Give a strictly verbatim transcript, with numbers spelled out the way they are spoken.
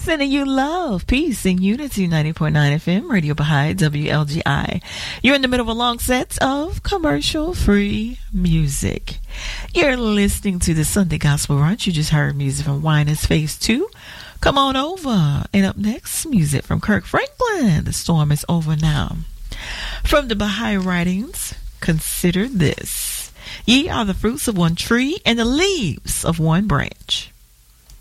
Sending you love, peace, and unity. ninety point nine F M, Radio Baha'i, W L G I. You're in the middle of a long set of commercial-free music. You're listening to the Sunday Gospel Brunch. You just heard music from Winans Phase two. Come on over. And up next, music from Kirk Franklin. The storm is over now. From the Baha'i writings, consider this. Ye are the fruits of one tree and the leaves of one branch.